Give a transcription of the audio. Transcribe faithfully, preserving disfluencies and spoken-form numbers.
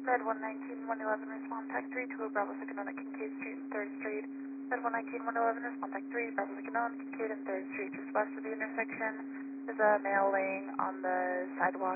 Med one nineteen, one eleven, respond tech three to Bravo Second on Kincaid Street and third Street. Med one nineteen, one eleven, respond tech three, Bravo Second on Kincaid and third Street. Just west of the intersection, there's a male laying on the sidewalk.